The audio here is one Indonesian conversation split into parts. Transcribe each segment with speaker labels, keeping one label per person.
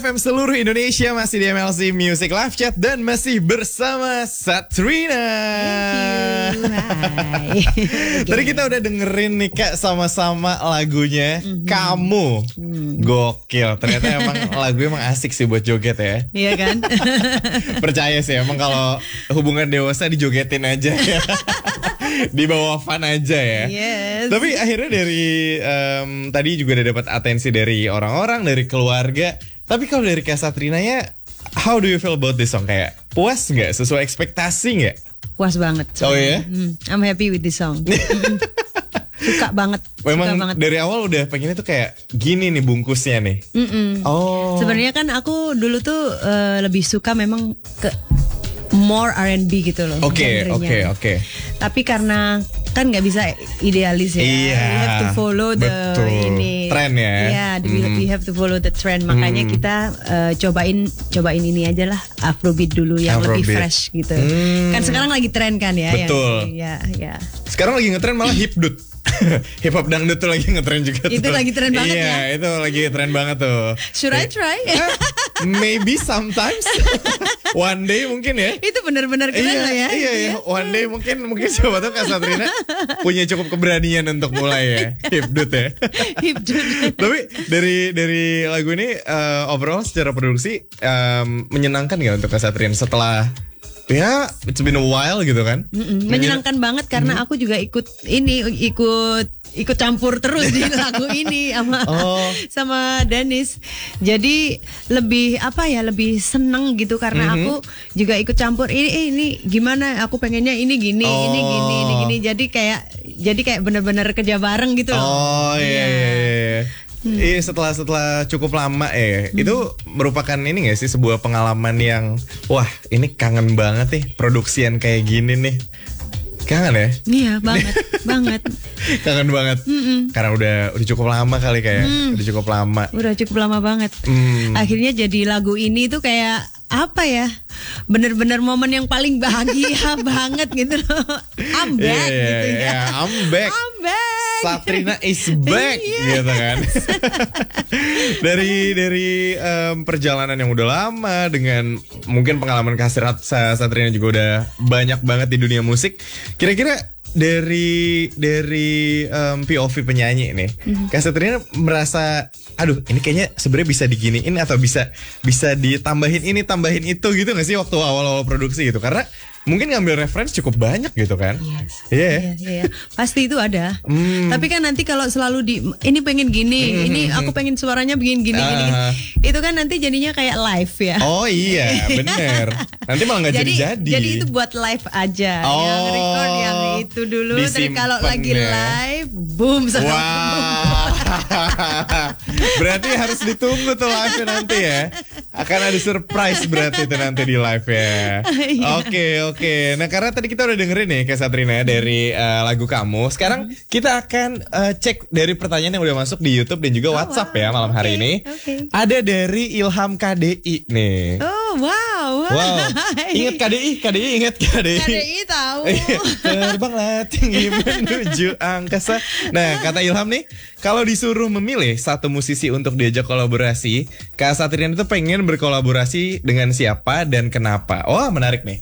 Speaker 1: FM seluruh Indonesia, masih di MLC Music Live Chat dan masih bersama Satrina.
Speaker 2: Hai.
Speaker 1: Tadi kita udah dengerin nih Kak sama-sama lagunya Kamu. Gokil, ternyata emang lagu emang asik sih buat joget ya.
Speaker 2: Iya kan?
Speaker 1: Percaya sih emang kalau hubungan dewasa dijogetin aja ya. Di bawah fun aja ya.
Speaker 2: Yes.
Speaker 1: Tapi akhirnya dari tadi juga udah dapat atensi dari orang-orang, dari keluarga. Tapi kalau dari Kak Satrina ya, how do you feel about this song? Kayak puas nggak? Sesuai ekspektasi nggak?
Speaker 2: Puas banget.
Speaker 1: Oh ya?
Speaker 2: I'm happy with this song. Suka banget.
Speaker 1: Memang
Speaker 2: suka banget.
Speaker 1: dari awal udah pengennya tuh kayak gini nih bungkusnya nih. Oh.
Speaker 2: Sebenarnya kan aku dulu tuh lebih suka memang ke more R&B gitu loh.
Speaker 1: Oke.
Speaker 2: Tapi karena kan nggak bisa idealis ya.
Speaker 1: Iya.
Speaker 2: We have to follow the
Speaker 1: trend ya.
Speaker 2: Iya, we have to follow the trend. Makanya kita cobain ini aja lah, Afrobeat dulu yang lebih fresh gitu. Kan sekarang lagi tren kan ya.
Speaker 1: Betul.
Speaker 2: Ya.
Speaker 1: Sekarang lagi ngetren malah hipdut. Hip hop dangdut tuh lagi ngetren juga.
Speaker 2: Itu lagi tren banget ya.
Speaker 1: Iya, itu lagi tren banget tuh.
Speaker 2: Should I try?
Speaker 1: Maybe sometimes. One day mungkin ya.
Speaker 2: Itu benar-benar keren lah ya.
Speaker 1: Iya. One day mungkin siapa tahu Kak Satrina punya cukup keberanian untuk mulai ya. Hipdut ya.
Speaker 2: Hipdut.
Speaker 1: Tapi dari lagu ini overall secara produksi menyenangkan gak untuk Kak Satrina setelah ya it's been a while gitu kan?
Speaker 2: Menyenangkan banget karena aku juga ikut campur terus di lagu ini sama Dennis. Jadi lebih lebih seneng gitu karena aku juga ikut campur ini gimana, aku pengennya ini gini. Jadi kayak benar-benar kerja bareng gitu loh.
Speaker 1: Oh iya. Setelah cukup lama itu merupakan ini gak sih sebuah pengalaman yang wah ini kangen banget nih produksian kayak gini nih. Kangen ya?
Speaker 2: Iya banget.
Speaker 1: Kangen banget. Karena udah cukup lama kali kayak udah cukup lama.
Speaker 2: Udah cukup lama banget. Akhirnya jadi lagu ini tuh kayak apa ya? Bener-bener momen yang paling bahagia banget gitu loh. I'm back gitu ya.
Speaker 1: I'm back. Satrina is back gitu kan. dari perjalanan yang udah lama dengan mungkin pengalaman kasirat Satrina juga udah banyak banget di dunia musik. Kira-kira dari POV penyanyi nih, Kak Satrina merasa aduh ini kayaknya sebenarnya bisa diginiin atau bisa ditambahin ini tambahin itu gitu nggak sih waktu awal-awal produksi gitu, karena mungkin ngambil reference cukup banyak gitu kan.
Speaker 2: Iya. Pasti itu ada. Tapi kan nanti kalau selalu ini pengen gini, ini aku pengen suaranya begini gini. Itu kan nanti jadinya kayak live ya.
Speaker 1: Oh iya, bener. Nanti malah nggak jadi.
Speaker 2: Jadi itu buat live aja. Yang record yang itu dulu. Tapi kalau lagi live, boom sama boom.
Speaker 1: Berarti harus ditunggu tuh live nanti ya. Akan ada surprise berarti itu nanti di live ya. Oke. Nah karena tadi kita udah dengerin nih Kak Satrina dari lagu Kamu. Sekarang kita akan cek dari pertanyaan yang udah masuk di YouTube dan juga WhatsApp ya malam hari ini. Ada dari Ilham KDI nih.
Speaker 2: Oh wow.
Speaker 1: Ingat KDI ingat KDI.
Speaker 2: KDI tahu.
Speaker 1: Terbanglah tinggi menuju angkasa. Nah kata Ilham nih, kalau disuruh memilih satu musisi untuk diajak kolaborasi, Kak Satrina itu pengen berkolaborasi dengan siapa dan kenapa? Wah menarik nih.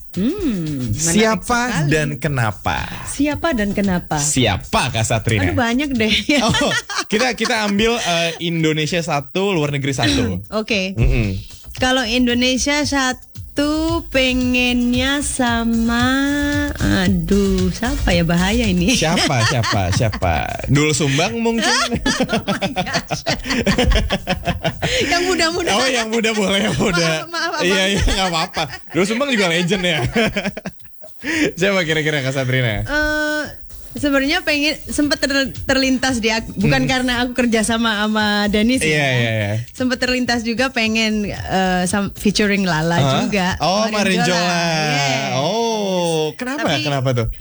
Speaker 1: Siapa dan kenapa?
Speaker 2: Siapa
Speaker 1: Kak Satrina?
Speaker 2: Aduh banyak deh.
Speaker 1: Kita ambil Indonesia satu, luar negeri satu.
Speaker 2: Oke. Kalau Indonesia satu pengennya sama, aduh siapa ya, bahaya ini. Siapa? Dul Sumbang mungkin. Oh my gosh. Yang muda-muda.
Speaker 1: Oh yang muda boleh, yang muda.
Speaker 2: Maaf.
Speaker 1: Iya nggak apa-apa. Dul Sumbang juga legend ya. Siapa kira-kira Kak Satrina?
Speaker 2: Sebenarnya pengen sempat terlintas di aku, bukan karena aku kerja sama Danis ya.
Speaker 1: Iya.
Speaker 2: Sempat terlintas juga pengen featuring Lala juga.
Speaker 1: Oh, Marinjola.
Speaker 2: Yeah.
Speaker 1: Oh, kenapa tuh?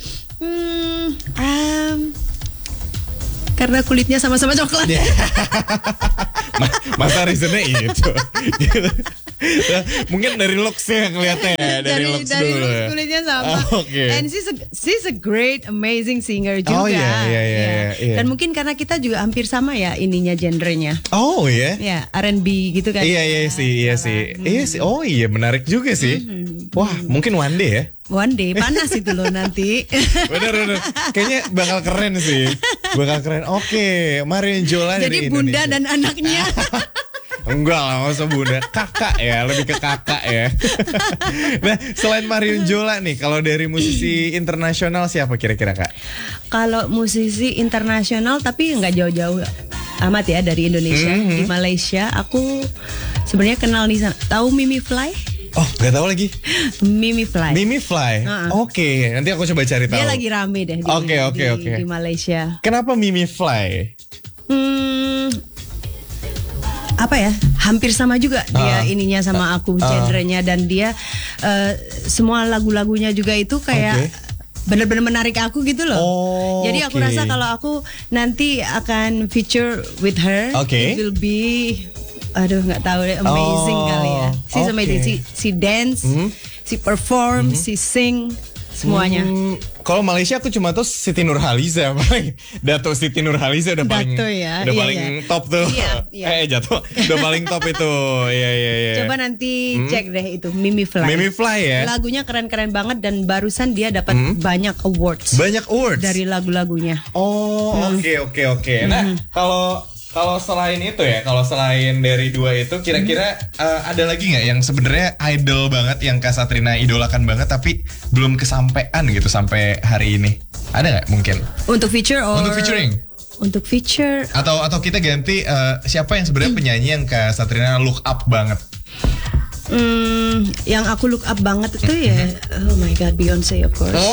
Speaker 2: Karena kulitnya sama-sama coklat.
Speaker 1: Masa reasonnya itu. Gitu. Mungkin dari looks-nya ngeliatnya ya, dari looks
Speaker 2: dari
Speaker 1: dulu.
Speaker 2: looks kulitnya sama.
Speaker 1: Oke.
Speaker 2: And she's a great amazing singer juga.
Speaker 1: Oh iya.
Speaker 2: Dan mungkin karena kita juga hampir sama ya ininya genrenya.
Speaker 1: Oh iya.
Speaker 2: Ya, R&B gitu kan.
Speaker 1: Iya sih. Iya sih. Oh iya, menarik juga sih. Wah, mungkin one day ya.
Speaker 2: One day panas itu loh nanti.
Speaker 1: Bener. Kayaknya bakal keren sih. Bakal keren. Oke, Marion Jola dari
Speaker 2: Jadi bunda
Speaker 1: Indonesia.
Speaker 2: dan anaknya.
Speaker 1: Enggak lah, masa bunda. Kakak ya, lebih ke kakak ya. Nah, selain Marion Jola nih, kalau dari musisi internasional siapa kira-kira Kak?
Speaker 2: Kalau musisi internasional tapi nggak jauh-jauh amat ya dari Indonesia. Di Malaysia aku sebenarnya kenal nih, tahu Mimi Fly?
Speaker 1: Oh, nggak tahu lagi.
Speaker 2: Mimi Fly.
Speaker 1: Mimi Fly. Oke, nanti aku coba cari tahu.
Speaker 2: Dia lagi rame deh di Malaysia.
Speaker 1: Kenapa Mimi Fly?
Speaker 2: Apa ya, hampir sama juga dia ininya sama aku, genrenya, dan dia semua lagu-lagunya juga itu kayak benar-benar menarik aku gitu loh. Jadi aku rasa kalau aku nanti akan feature with her, it will be, aduh nggak tahu deh, amazing kali ya. She's amazing. Si dance, si perform, si sing, semuanya.
Speaker 1: Kalau Malaysia aku cuma tahu Siti Nurhaliza, paling Dato Siti Nurhaliza udah paling paling top tuh.
Speaker 2: Iya.
Speaker 1: Jatuh udah paling top itu. Iya.
Speaker 2: Coba nanti cek deh itu Mimi Fly.
Speaker 1: Mimi Fly ya.
Speaker 2: Lagunya keren-keren banget dan barusan dia dapat banyak awards.
Speaker 1: Banyak awards
Speaker 2: dari lagu-lagunya.
Speaker 1: Oke. Nah, kalau selain itu ya, kalau selain dari dua itu, kira-kira ada lagi nggak yang sebenarnya idol banget, yang Kak Satrina idolakan banget tapi belum kesampean gitu sampai hari ini? Ada nggak mungkin?
Speaker 2: Untuk feature or?
Speaker 1: Untuk featuring?
Speaker 2: Untuk feature.
Speaker 1: Atau kita ganti siapa yang sebenarnya penyanyi yang Kak Satrina look up banget?
Speaker 2: Yang aku look up banget itu ya, oh my god, Beyonce of course.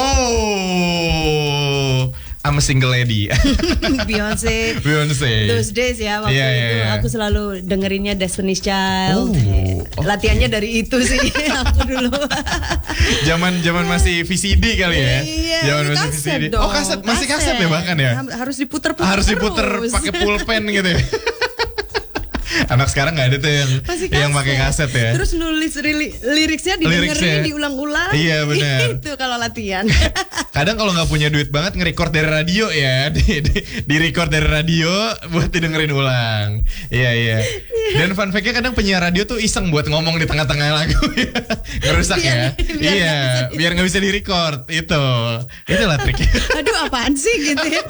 Speaker 1: Oh, I'm a single lady.
Speaker 2: Beyonce. Those days ya, waktu itu aku selalu dengerinnya Destiny's Child. Latihannya dari itu sih aku dulu.
Speaker 1: Zaman masih VCD kali ya.
Speaker 2: Iya,
Speaker 1: zaman masih VCD.
Speaker 2: Dong.
Speaker 1: Oh, kaset, masih kaset ya bahkan ya.
Speaker 2: Harus diputer-puter.
Speaker 1: Harus diputer pakai pulpen gitu ya. Anak sekarang nggak ada tuh yang pakai kaset ya.
Speaker 2: Terus nulis liriknya didengerin, diulang-ulang.
Speaker 1: Iya benar.
Speaker 2: Itu kalau latihan.
Speaker 1: Kadang kalau nggak punya duit banget nge-record dari radio ya, di record dari radio buat didengerin ulang. Iya. Dan fun fact-nya kadang penyiar radio tuh iseng buat ngomong di tengah-tengah lagu, ngerusak ya. Biar nggak bisa di-record. Itulah triknya.
Speaker 2: Aduh, apaan sih gitu ya.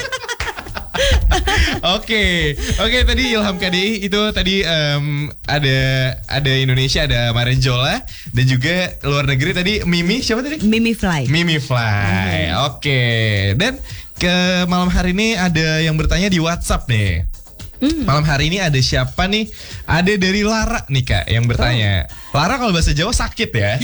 Speaker 1: Oke, tadi Ilham KDI itu tadi ada Indonesia, ada Marion Jola, dan juga luar negeri tadi Mimi, siapa tadi?
Speaker 2: Mimi Fly.
Speaker 1: Oke. Dan ke malam hari ini ada yang bertanya di WhatsApp nih. Malam hari ini ada siapa nih? Ada dari Lara nih Kak yang bertanya. Lara kalau bahasa Jawa sakit ya.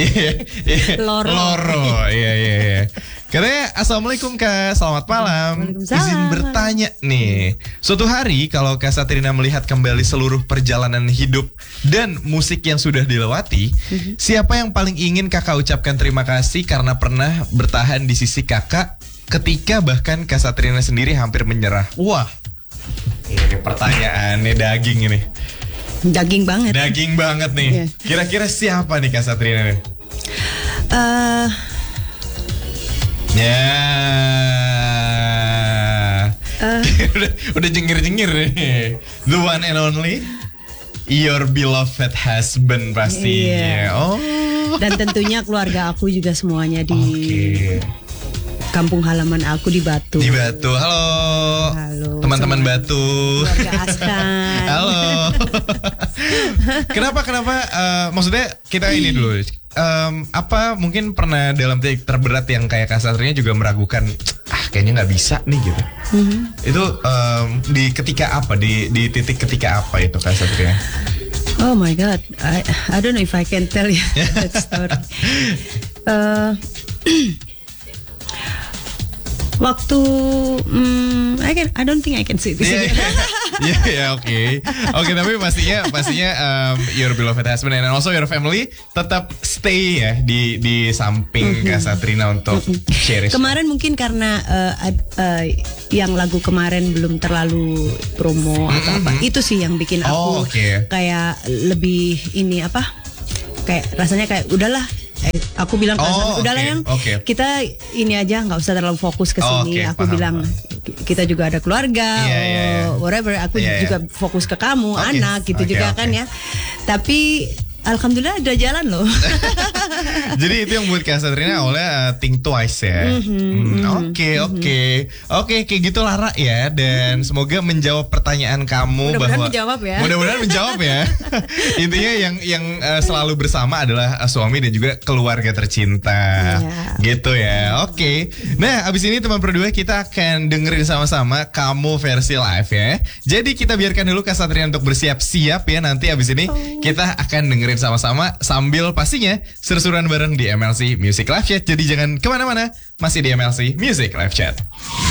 Speaker 1: Loro. Iya. Katanya, Assalamualaikum Kak, selamat malam. Izin bertanya nih, suatu hari kalau Kak Satrina melihat kembali seluruh perjalanan hidup dan musik yang sudah dilewati, siapa yang paling ingin Kakak ucapkan terima kasih karena pernah bertahan di sisi Kakak ketika bahkan Kak Satrina sendiri hampir menyerah? Wah, ini pertanyaannya daging ini.
Speaker 2: Daging banget
Speaker 1: nih. Kira-kira siapa nih Kak Satrina nih? Udah jengir-jengir nih. The one and only, your beloved husband pastinya.
Speaker 2: Dan tentunya keluarga aku juga semuanya di kampung halaman aku di Batu.
Speaker 1: Halo teman-teman Batu.
Speaker 2: Keluarga Askan.
Speaker 1: Halo. Kenapa? Maksudnya kita ini dulu. Apa mungkin pernah dalam titik terberat yang kayak Kak Satrina juga meragukan, kayaknya nggak bisa nih gitu. Itu di ketika apa? Di titik ketika apa itu Kak Satrina?
Speaker 2: Oh my god, I don't know if I can tell you that story. Waktu I don't think I can say this.
Speaker 1: Oke, tapi pastinya your beloved husband and also your family tetap stay ya di samping Kak Satrina untuk cherish.
Speaker 2: Kemarin mungkin karena yang lagu kemarin belum terlalu promo atau apa, itu sih yang bikin aku kayak lebih ini apa, kayak rasanya kayak udahlah. Aku bilang udahlah yang kita ini aja, nggak usah terlalu fokus ke sini. Aku bilang kita juga ada keluarga, whatever. Aku juga fokus ke kamu, anak gitu juga kan ya. Tapi alhamdulillah ada jalan loh.
Speaker 1: Jadi itu yang buat Kak Satrina awalnya think twice ya. Oke, kayak gitu Lara ya. Dan semoga menjawab pertanyaan kamu. Mudah-mudahan menjawab ya. Intinya yang selalu bersama adalah suami dan juga keluarga tercinta. Gitu ya. Oke. Nah, abis ini teman berdua kita akan dengerin sama-sama Kamu versi live ya. Jadi kita biarkan dulu Kak Satrina untuk bersiap-siap ya. Nanti abis ini kita akan dengerin sama-sama sambil pastinya seru-seruan bareng di MLC Music Live Chat. Jadi jangan kemana-mana, masih di MLC Music Live Chat.